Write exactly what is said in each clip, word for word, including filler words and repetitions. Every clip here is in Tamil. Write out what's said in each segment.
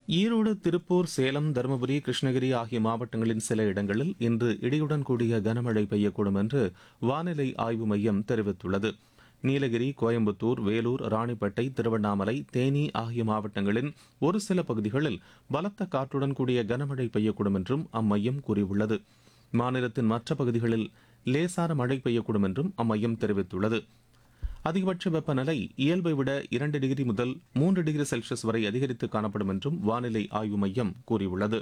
ஈரோடு, திருப்பூர், சேலம், தருமபுரி, கிருஷ்ணகிரி ஆகிய மாவட்டங்களின் சில இடங்களில் இன்று இடியுடன் கூடிய கனமழை பெய்யக்கூடும் என்று வானிலை ஆய்வு மையம் தெரிவித்துள்ளது. நீலகிரி, கோயம்புத்தூர், வேலூர், ராணிப்பேட்டை, திருவண்ணாமலை, தேனி ஆகிய மாவட்டங்களின் ஒரு சில பகுதிகளில் பலத்த காற்றுடன் கூடிய கனமழை பெய்யக்கூடும் என்றும் அம்மையம் கூறியுள்ளது. மாநிலத்தின் மற்ற பகுதிகளில் லேசான மழை பெய்யக்கூடும் என்றும் அம்மையம் தெரிவித்துள்ளது. அதிகபட்ச வெப்பநிலை இயல்பை விட இரண்டு டிகிரி முதல் மூன்று டிகிரி செல்சியஸ் வரை அதிகரித்து காணப்படும் என்றும் வானிலை ஆய்வு மையம் கூறியுள்ளது.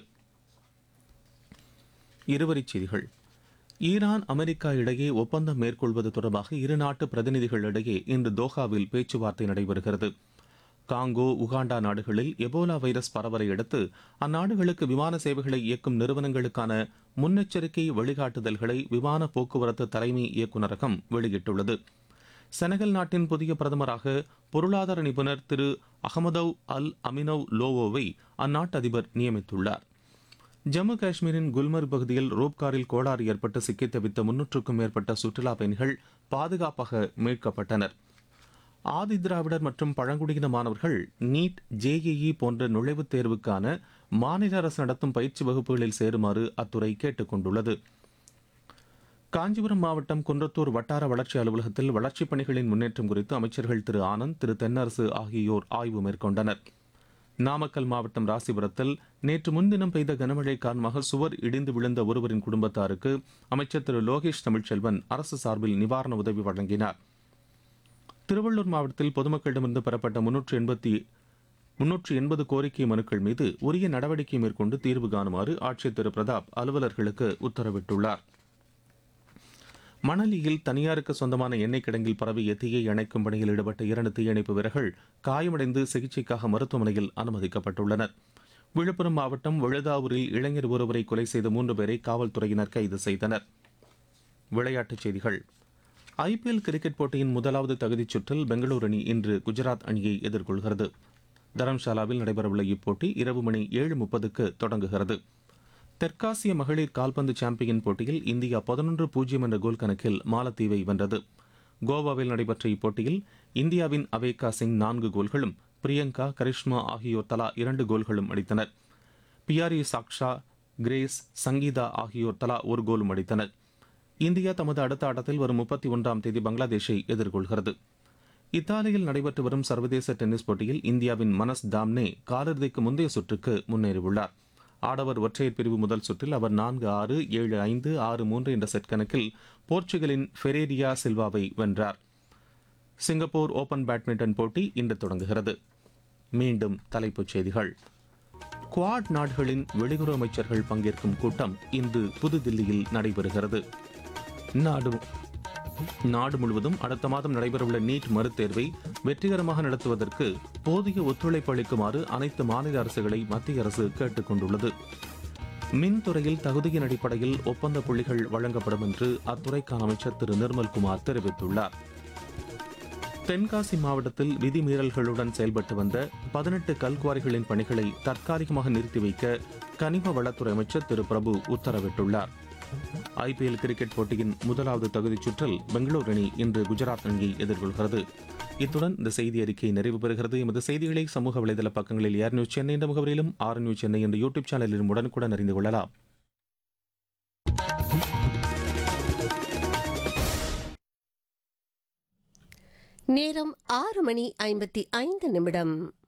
இருவரிச் செய்திகள். ஈரான், அமெரிக்கா இடையே ஒப்பந்தம் மேற்கொள்வது தொடர்பாக இருநாட்டு பிரதிநிதிகளிடையே இன்று தோஹாவில் பேச்சுவார்த்தை நடைபெறுகிறது. காங்கோ, உகாண்டா நாடுகளில் எபோலா வைரஸ் பரவலை அடுத்து அந்நாடுகளுக்கு விமான சேவைகளை இயக்கும் நிறுவனங்களுக்கான முன்னெச்சரிக்கை வழிகாட்டுதல்களை விமான போக்குவரத்து தலைமை இயக்குநரகம் வெளியிட்டுள்ளது. செனகல் நாட்டின் புதிய பிரதமராக பொருளாதார நிபுணர் திரு அகமதவ் அல் அமினவ் லோவோவை அந்நாட்டு அதிபர் நியமித்துள்ளார். ஜம்மு காஷ்மீரின் குல்மர்க் பகுதியில் ரோப்காரில் கோளாறு ஏற்பட்டு சிக்கித் தவித்த முன்னூற்றுக்கும் மேற்பட்ட சுற்றுலா பயணிகள் பாதுகாப்பாக மீட்கப்பட்டனர். ஆதி திராவிடர் மற்றும் பழங்குடியின மாணவர்கள் நீட், ஜேஇஇ போன்ற நுழைவுத் தேர்வுக்கான மாநில அரசு நடத்தும் பயிற்சி வகுப்புகளில் சேருமாறு அத்துறை கேட்டுக் கொண்டுள்ளது. காஞ்சிபுரம் மாவட்டம் குன்றத்தூர் வட்டார வளர்ச்சி அலுவலகத்தில் வளர்ச்சிப் பணிகளின் முன்னேற்றம் குறித்து அமைச்சர்கள் திரு ஆனந்த், திரு தென்னரசு ஆகியோர் ஆய்வு மேற்கொண்டனர். நாமக்கல் மாவட்டம் ராசிபுரத்தில் நேற்று முன்தினம் பெய்த கனமழை காரணமாக சுவர் இடிந்து விழுந்த ஒருவரின் குடும்பத்தாருக்கு அமைச்சர் திரு லோகேஷ் தமிழ்ச்செல்வன் அரசு சார்பில் நிவாரண உதவி வழங்கினார். திருவள்ளூர் மாவட்டத்தில் பொதுமக்களிடமிருந்து பெறப்பட்ட முன்னூற்று எண்பத்தி முன்னூற்று எண்பது கோரிக்கை மனுக்கள் மீது உரிய நடவடிக்கை மேற்கொண்டு தீர்வு காணுமாறு ஆட்சியர் திரு பிரதாப் அலுவலர்களுக்கு உத்தரவிட்டுள்ளார். மணலியில் தனியாருக்கு சொந்தமான எண்ணெய் கிடங்கில் பரவிய தீயை அணைக்கும் பணியில் ஈடுபட்ட இரண்டு தீயணைப்பு வீரர்கள் காயமடைந்து சிகிச்சைக்காக மருத்துவமனையில் அனுமதிக்கப்பட்டுள்ளனர். விழுப்புரம் மாவட்டம் விழுதாவூரில் இளைஞர் ஒருவரை கொலை செய்த மூன்று பேரை காவல்துறையினர் கைது செய்தனர். விளையாட்டுச் செய்திகள். ஐபிஎல் கிரிக்கெட் போட்டியின் முதலாவது தகுதிச் சுற்றில் பெங்களூரு அணி இன்று குஜராத் அணியை எதிர்கொள்கிறது. தரம்சாலாவில் நடைபெறவுள்ள இப்போட்டி இரவு மணி ஏழு முப்பதுக்கு தொடங்குகிறது. தெற்காசிய மகளிர் கால்பந்து சாம்பியன் போட்டியில் இந்தியா பதினொன்று பூஜ்ஜியம் என்ற கோல் கணக்கில் மாலத்தீவை வென்றது. கோவாவில் நடைபெற்ற இப்போட்டியில் இந்தியாவின் அவேகா சிங் நான்கு கோல்களும், பிரியங்கா, கரிஷ்மா ஆகியோர் தலா இரண்டு கோல்களும் அடித்தனர். பியாரி சாக்ஷா, கிரேஸ், சங்கீதா ஆகியோர் தலா ஒரு கோலும் அடித்தனர். இந்தியா தமது அடுத்த ஆட்டத்தில் வரும் முப்பத்தி ஒன்றாம் தேதி பங்களாதேஷை எதிர்கொள்கிறது. இத்தாலியில் நடைபெற்று வரும் சர்வதேச டென்னிஸ் போட்டியில் இந்தியாவின் மனஸ் தாம்னே காலிறுதிக்கு முந்தைய சுற்றுக்கு முன்னேறியுள்ளார். ஆடவர் ஒற்றையர் பிரிவு முதல் சுற்றில் அவர் நான்கு ஆறு, ஏழு ஐந்து, ஆறு மூன்று என்ற செட் கணக்கில் போர்ச்சுகலின் ஃபெரேரியா சில்வாவை வென்றார். சிங்கப்பூர் ஓபன் பேட்மிண்டன் போட்டி இன்று தொடங்குகிறது. மீண்டும் தலைப்புச் செய்திகள். குவாட் நாடுகளின் வெளியுறவு அமைச்சர்கள் பங்கேற்கும் கூட்டம் இன்று புதுதில்லியில் நடைபெறுகிறது. நாடு நாடு முழுவதும் அடுத்த மாதம் நடைபெறவுள்ள நீட் மறுதேர்வை வெற்றிகரமாக நடத்துவதற்கு போதிய ஒத்துழைப்பு அளிக்குமாறு அனைத்து மாநில அரசுகளை மத்திய அரசு கேட்டுக் கொண்டுள்ளது. மின்துறையில் தகுதியின் அடிப்படையில் ஒப்பந்த புள்ளிகள் வழங்கப்படும் என்று அத்துறைக்கான அமைச்சர் திரு நிர்மல்குமார் தெரிவித்துள்ளார். தென்காசி மாவட்டத்தில் விதிமீறல்களுடன் செயல்பட்டு வந்த பதினெட்டு கல்குவாரிகளின் பணிகளை தற்காலிகமாக நிறுத்தி வைக்க கனிம வளத்துறை அமைச்சர் திரு பிரபு உத்தரவிட்டுள்ளார். ஐபிஎல் கிரிக்கெட் போட்டியின் முதலாவது தகுதிச் சுற்றில் பெங்களூரு அணி இன்று குஜராத் அணியை எதிர்கொள்கிறது. இத்துடன் இந்த செய்தி அறிக்கை நிறைவு பெறுகிறது. எமது செய்திகளை சமூக வலைதள பக்கங்களில் ஏர் நியூஸ் சென்னை என்ற முகவரியிலும் ஆர் நியூஸ் சென்னை என்ற யூடியூப் சேனலிலும் உடனுக்குடன் அறிந்து கொள்ளலாம். நேரம் ஆறு மணி ஐம்பத்தி ஐந்து நிமிடம்.